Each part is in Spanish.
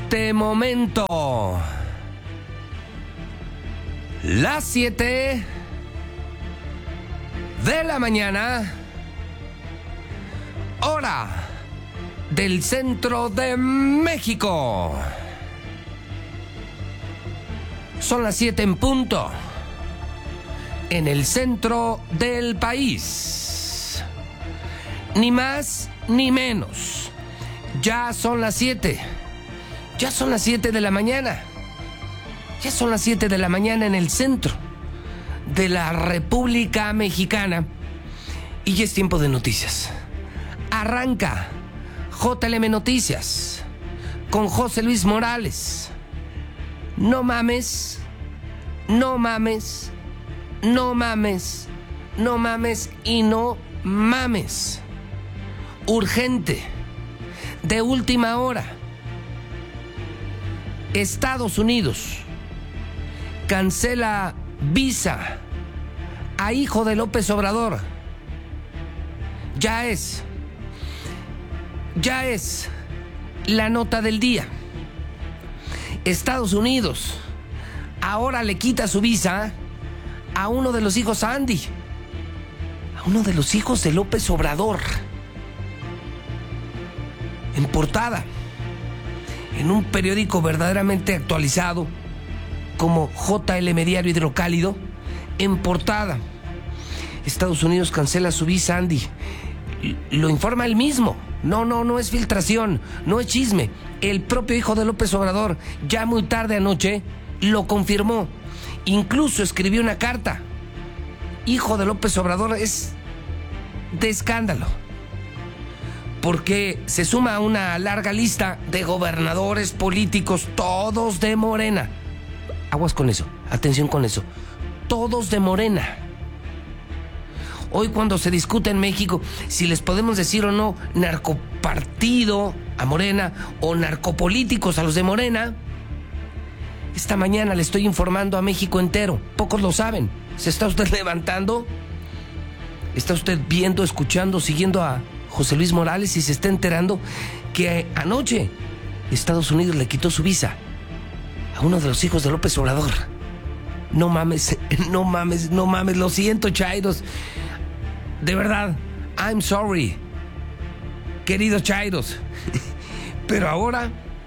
este momento, las 7 de la mañana, hora del centro de México. Son las 7 en punto, en el centro del país. Ni más ni menos. Ya son las 7. Ya son las 7 de la mañana. Ya son las 7 de la mañana en el centro de la República Mexicana. Y ya es tiempo de noticias. Arranca JLM Noticias con José Luis Morales. No mames, no mames, no mames, no mames y no mames. Urgente, de última hora. Estados Unidos cancela visa a hijo de López Obrador. Ya es la nota del día. Estados Unidos ahora le quita su visa a uno de los hijos Andy, a uno de los hijos de López Obrador. En portada, en un periódico verdaderamente actualizado como JLM Diario Hidrocálido, en portada, Estados Unidos cancela su visa Andy. Lo informa él mismo. No es filtración, no es chisme. El propio hijo de López Obrador, ya muy tarde anoche, lo confirmó. Incluso escribió una carta. Hijo de López Obrador es de escándalo, porque se suma a una larga lista de gobernadores políticos, todos de Morena. Aguas con eso, atención con eso. Todos de Morena. Hoy, cuando se discute en México si les podemos decir o no narcopartido a Morena o narcopolíticos a los de Morena, esta mañana le estoy informando a México entero. Pocos lo saben. ¿Se está usted levantando? ¿Está usted viendo, escuchando, siguiendo a José Luis Morales y se está enterando que anoche Estados Unidos le quitó su visa a uno de los hijos de López Obrador? No mames, no mames, no mames. Lo siento, chairos. De verdad, I'm sorry, queridos chairos. Pero ahora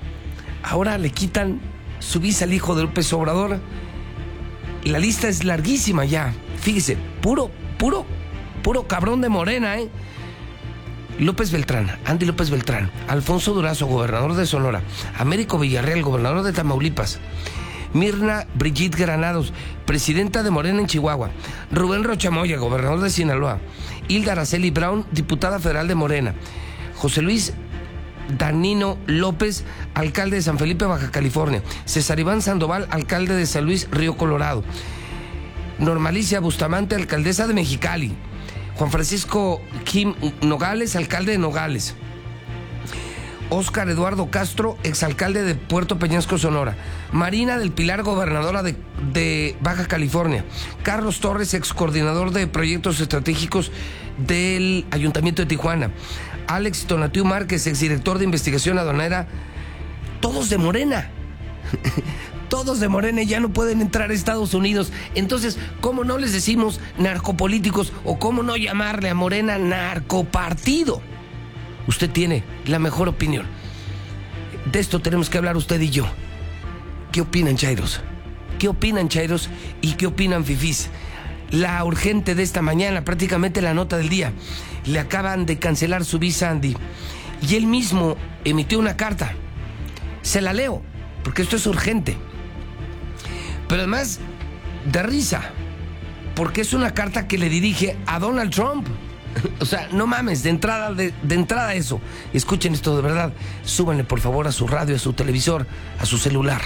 le quitan su visa al hijo de López Obrador. Y la lista es larguísima ya. Fíjese, puro cabrón de Morena, ¿eh? López Beltrán, Andy López Beltrán, Alfonso Durazo, gobernador de Sonora, Américo Villarreal, gobernador de Tamaulipas, Mirna Brigitte Granados, presidenta de Morena en Chihuahua, Rubén Rochamoya, gobernador de Sinaloa, Hilda Araceli Brown, diputada federal de Morena, José Luis Danino López, alcalde de San Felipe, Baja California, César Iván Sandoval, alcalde de San Luis, Río Colorado, Normalicia Bustamante, alcaldesa de Mexicali, Juan Francisco Kim Nogales, alcalde de Nogales, Óscar Eduardo Castro, exalcalde de Puerto Peñasco, Sonora, Marina del Pilar, gobernadora de Baja California, Carlos Torres, excoordinador de proyectos estratégicos del Ayuntamiento de Tijuana, Alex Tonatiu Márquez, exdirector de investigación aduanera. Todos de Morena. Todos de Morena, ya no pueden entrar a Estados Unidos. Entonces, ¿cómo no les decimos narcopolíticos o cómo no llamarle a Morena narcopartido? Usted tiene la mejor opinión. De esto tenemos que hablar usted y yo. ¿Qué opinan, chairos? ¿Qué opinan, chairos? ¿Y qué opinan, fifís? La urgente de esta mañana, prácticamente la nota del día. Le acaban de cancelar su visa Andy. Y él mismo emitió una carta. Se la leo, porque esto es urgente. Pero además, de risa, porque es una carta que le dirige a Donald Trump. O sea, no mames, de entrada eso. Escuchen esto de verdad. Súbanle por favor a su radio, a su televisor, a su celular.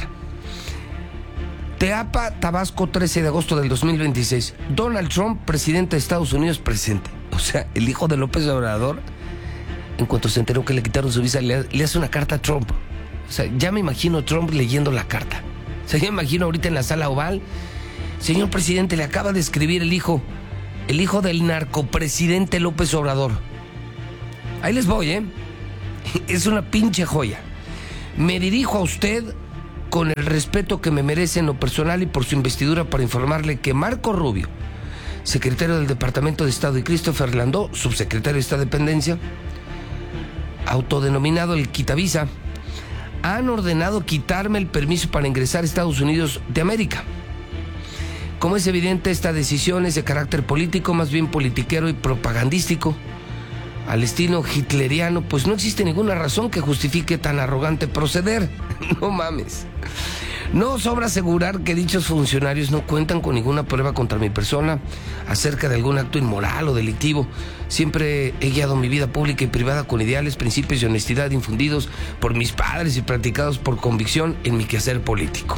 Teapa, Tabasco, 13 de agosto del 2026. Donald Trump, presidente de Estados Unidos, presente. O sea, el hijo de López Obrador, en cuanto se enteró que le quitaron su visa, le hace una carta a Trump. O sea, ya me imagino a Trump leyendo la carta. O sea, ya me imagino ahorita en la sala oval. Señor presidente, le acaba de escribir el hijo del narcopresidente López Obrador. Ahí les voy, ¿eh? Es una pinche joya. Me dirijo a usted con el respeto que me merece en lo personal y por su investidura para informarle que Marco Rubio, secretario del Departamento de Estado, y Christopher Landó, subsecretario de esta dependencia, autodenominado el Quitavisa, han ordenado quitarme el permiso para ingresar a Estados Unidos de América. Como es evidente, esta decisión es de carácter político, más bien politiquero y propagandístico, al estilo hitleriano, pues no existe ninguna razón que justifique tan arrogante proceder. No mames. No sobra asegurar que dichos funcionarios no cuentan con ninguna prueba contra mi persona acerca de algún acto inmoral o delictivo. Siempre he guiado mi vida pública y privada con ideales, principios y honestidad infundidos por mis padres y practicados por convicción en mi quehacer político.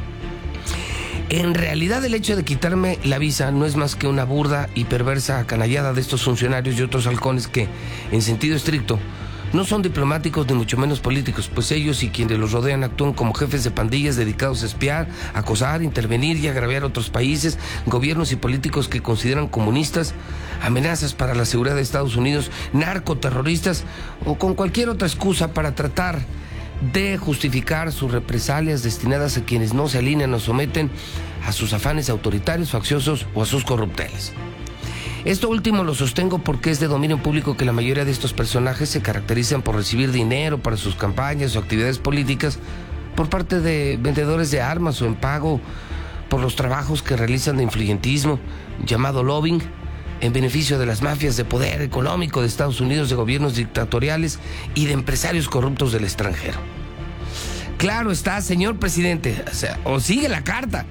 En realidad, el hecho de quitarme la visa no es más que una burda y perversa canallada de estos funcionarios y otros halcones que, en sentido estricto, no son diplomáticos ni mucho menos políticos, pues ellos y quienes los rodean actúan como jefes de pandillas dedicados a espiar, acosar, intervenir y agraviar a otros países, gobiernos y políticos que consideran comunistas, amenazas para la seguridad de Estados Unidos, narcoterroristas o con cualquier otra excusa para tratar de justificar sus represalias destinadas a quienes no se alinean o someten a sus afanes autoritarios, facciosos o a sus corrupteles. Esto último lo sostengo porque es de dominio público que la mayoría de estos personajes se caracterizan por recibir dinero para sus campañas o actividades políticas por parte de vendedores de armas o en pago por los trabajos que realizan de influyentismo, llamado lobbying, en beneficio de las mafias de poder económico de Estados Unidos, de gobiernos dictatoriales y de empresarios corruptos del extranjero. Claro está, señor presidente, sigue la carta.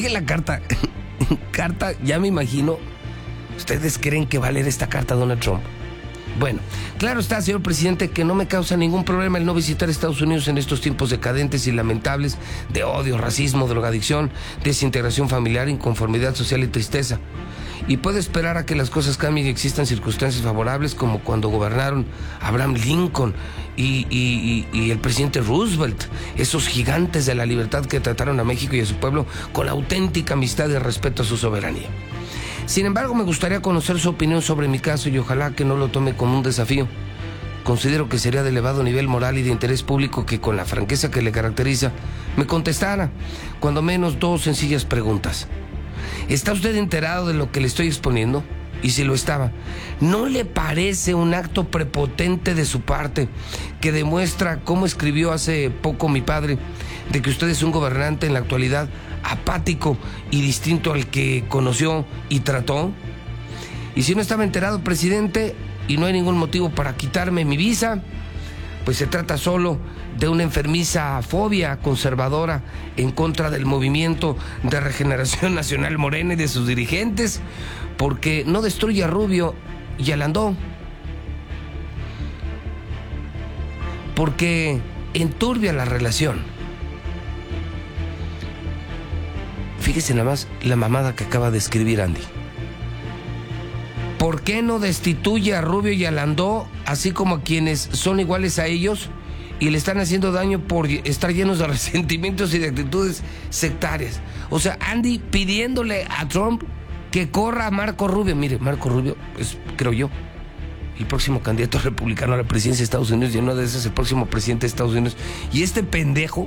Carta, ya me imagino. ¿Ustedes creen que va a leer esta carta Donald Trump? Bueno, claro está, señor presidente, que no me causa ningún problema el no visitar Estados Unidos en estos tiempos decadentes y lamentables de odio, racismo, drogadicción, desintegración familiar, inconformidad social y tristeza. Y puedo esperar a que las cosas cambien y existan circunstancias favorables como cuando gobernaron Abraham Lincoln y el presidente Roosevelt, esos gigantes de la libertad que trataron a México y a su pueblo con auténtica amistad y respeto a su soberanía. Sin embargo, me gustaría conocer su opinión sobre mi caso y ojalá que no lo tome como un desafío. Considero que sería de elevado nivel moral y de interés público que, con la franqueza que le caracteriza, me contestara cuando menos dos sencillas preguntas. ¿Está usted enterado de lo que le estoy exponiendo? Y si lo estaba, ¿no le parece un acto prepotente de su parte que demuestra, como escribió hace poco mi padre, de que usted es un gobernante en la actualidad apático y distinto al que conoció y trató? Y si no estaba enterado, presidente, y no hay ningún motivo para quitarme mi visa, pues se trata solo de una enfermiza fobia conservadora en contra del movimiento de regeneración nacional Morena y de sus dirigentes, porque no destruye a Rubio y a Landó, porque enturbia la relación. Fíjese nada más la mamada que acaba de escribir Andy. ¿Por qué no destituye a Rubio y a Landó, así como a quienes son iguales a ellos y le están haciendo daño por estar llenos de resentimientos y de actitudes sectarias? O sea, Andy pidiéndole a Trump que corra a Marco Rubio. Mire, Marco Rubio es, creo yo, el próximo candidato republicano a la presidencia de Estados Unidos, y uno de esos es el próximo presidente de Estados Unidos. Y este pendejo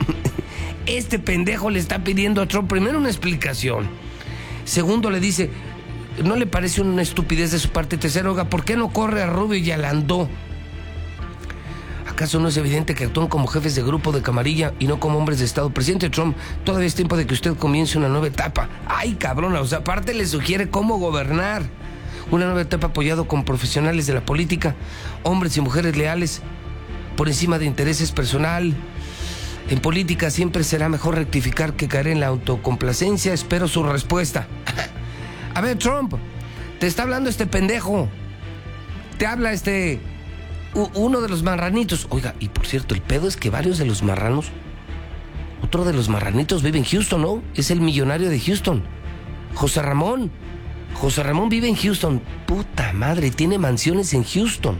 le está pidiendo a Trump, primero, una explicación. Segundo, le dice, ¿no le parece una estupidez de su parte? Tercero, oiga, ¿por qué no corre a Rubio y a Landó? ¿Acaso no es evidente que actúan como jefes de grupo de camarilla y no como hombres de Estado? Presidente Trump, todavía es tiempo de que usted comience una nueva etapa. ¡Ay, cabrona! O sea, aparte le sugiere cómo gobernar. Una nueva etapa apoyado con profesionales de la política, hombres y mujeres leales, por encima de intereses personal. En política siempre será mejor rectificar que caer en la autocomplacencia. Espero su respuesta. A ver, Trump, te está hablando este pendejo. Te habla uno de los marranitos. Oiga, y por cierto, el pedo es que varios de los marranos, otro de los marranitos vive en Houston, ¿no? Es el millonario de Houston, José Ramón. José Ramón vive en Houston. Puta madre, tiene mansiones en Houston.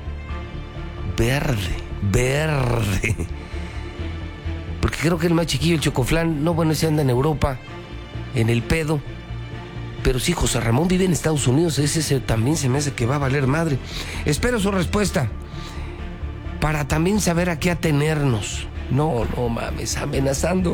Verde. Porque creo que el más chiquillo, el Chocoflán, no, bueno, ese anda en Europa, en el pedo. Pero sí, José Ramón vive en Estados Unidos. Ese también se me hace que va a valer madre. Espero su respuesta para también saber a qué atenernos. No mames, amenazando